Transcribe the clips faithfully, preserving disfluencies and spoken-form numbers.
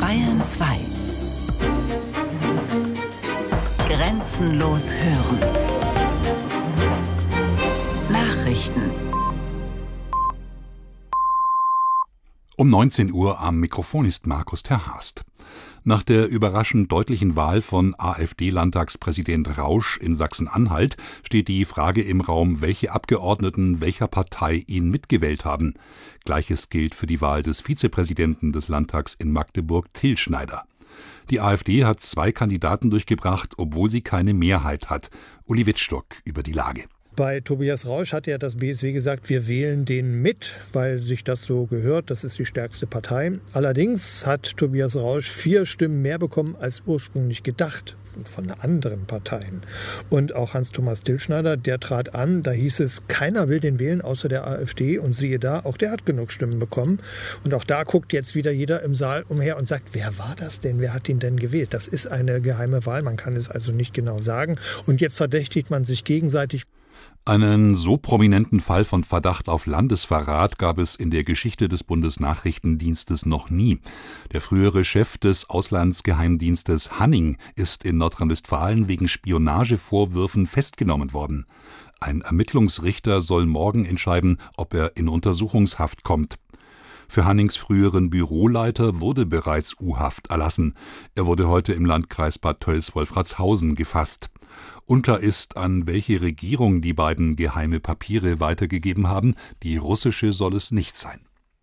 Bayern zwei. Grenzenlos hören. Nachrichten. Um neunzehn Uhr am Mikrofon ist Markus Terhast. Nach der überraschend deutlichen Wahl von AfD-Landtagspräsident Rausch in Sachsen-Anhalt steht die Frage im Raum, welche Abgeordneten welcher Partei ihn mitgewählt haben. Gleiches gilt für die Wahl des Vizepräsidenten des Landtags in Magdeburg, Till Schneider. Die AfD hat zwei Kandidaten durchgebracht, obwohl sie keine Mehrheit hat. Uli Wittstock über die Lage. Bei Tobias Rausch hat ja das B S W gesagt, wir wählen den mit, weil sich das so gehört. Das ist die stärkste Partei. Allerdings hat Tobias Rausch vier Stimmen mehr bekommen als ursprünglich gedacht von anderen Parteien. Und auch Hans-Thomas Till-Schneider, der trat an, da hieß es, keiner will den wählen außer der AfD. Und siehe da, auch der hat genug Stimmen bekommen. Und auch da guckt jetzt wieder jeder im Saal umher und sagt, wer war das denn? Wer hat ihn denn gewählt? Das ist eine geheime Wahl, man kann es also nicht genau sagen. Und jetzt verdächtigt man sich gegenseitig. Einen so prominenten Fall von Verdacht auf Landesverrat gab es in der Geschichte des Bundesnachrichtendienstes noch nie. Der frühere Chef des Auslandsgeheimdienstes Hanning ist in Nordrhein-Westfalen wegen Spionagevorwürfen festgenommen worden. Ein Ermittlungsrichter soll morgen entscheiden, ob er in Untersuchungshaft kommt. Für Hannings früheren Büroleiter wurde bereits U-Haft erlassen. Er wurde heute im Landkreis Bad Tölz-Wolfratshausen gefasst. Unklar ist, an welche Regierung die beiden geheime Papiere weitergegeben haben. Die russische soll es nicht sein.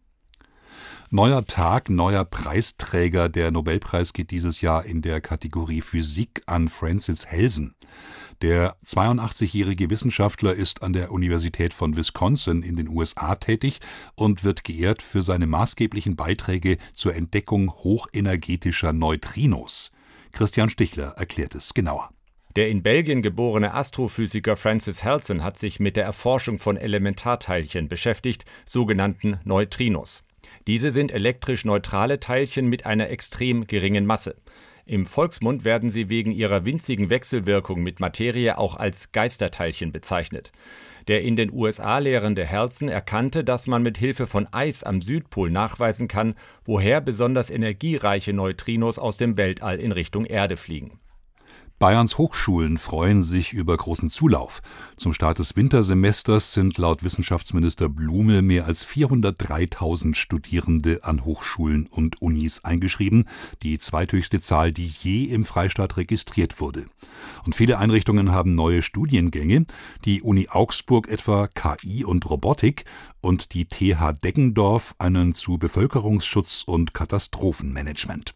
Neuer Tag, neuer Preisträger. Der Nobelpreis geht dieses Jahr in der Kategorie Physik an Francis Helsen. Der zweiundachtzigjährige Wissenschaftler ist an der Universität von Wisconsin in den U S A tätig und wird geehrt für seine maßgeblichen Beiträge zur Entdeckung hochenergetischer Neutrinos. Christian Stichler erklärt es genauer. Der in Belgien geborene Astrophysiker Francis Helsen hat sich mit der Erforschung von Elementarteilchen beschäftigt, sogenannten Neutrinos. Diese sind elektrisch neutrale Teilchen mit einer extrem geringen Masse. Im Volksmund werden sie wegen ihrer winzigen Wechselwirkung mit Materie auch als Geisterteilchen bezeichnet. Der in den U S A lehrende Helsen erkannte, dass man mit Hilfe von Eis am Südpol nachweisen kann, woher besonders energiereiche Neutrinos aus dem Weltall in Richtung Erde fliegen. Bayerns Hochschulen freuen sich über großen Zulauf. Zum Start des Wintersemesters sind laut Wissenschaftsminister Blume mehr als vierhundertdreitausend Studierende an Hochschulen und Unis eingeschrieben, die zweithöchste Zahl, die je im Freistaat registriert wurde. Und viele Einrichtungen haben neue Studiengänge, die Uni Augsburg etwa K I und Robotik und die T H Deggendorf einen zu Bevölkerungsschutz und Katastrophenmanagement.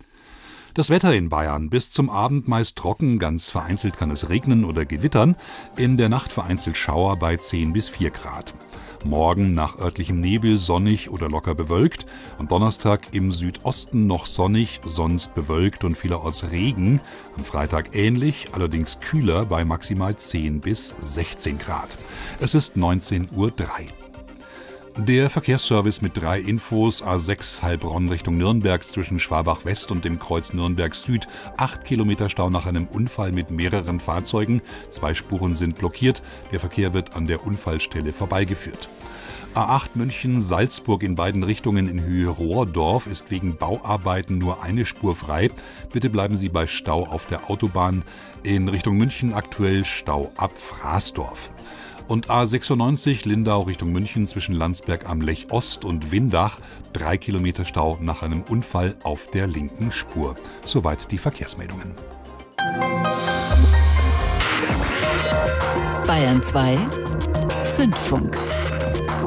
Das Wetter in Bayern: bis zum Abend meist trocken, ganz vereinzelt kann es regnen oder gewittern, in der Nacht vereinzelt Schauer bei zehn bis vier Grad. Morgen nach örtlichem Nebel sonnig oder locker bewölkt, am Donnerstag im Südosten noch sonnig, sonst bewölkt und vielerorts Regen, am Freitag ähnlich, allerdings kühler bei maximal zehn bis sechzehn Grad. Es ist neunzehn Uhr drei. Der Verkehrsservice mit drei Infos: A sechs Heilbronn Richtung Nürnberg zwischen Schwabach West und dem Kreuz Nürnberg Süd. Acht Kilometer Stau nach einem Unfall mit mehreren Fahrzeugen. Zwei Spuren sind blockiert. Der Verkehr wird an der Unfallstelle vorbeigeführt. A acht München-Salzburg in beiden Richtungen in Höhe Rohrdorf ist wegen Bauarbeiten nur eine Spur frei. Bitte bleiben Sie bei Stau auf der Autobahn. In Richtung München aktuell Stau ab Fraßdorf. Und A sechsundneunzig Lindau Richtung München zwischen Landsberg am Lech Ost und Windach. Drei Kilometer Stau nach einem Unfall auf der linken Spur. Soweit die Verkehrsmeldungen. Bayern zwei Zündfunk.